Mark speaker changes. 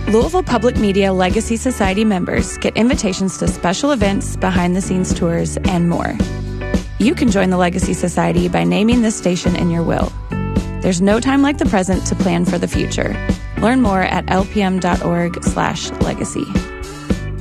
Speaker 1: Louisville Public Media Legacy Society members get invitations to special events, behind-the-scenes tours, and more. You can join the Legacy Society by naming this station in your will. There's no time like the present to plan for the future. Learn more at lpm.org/legacy.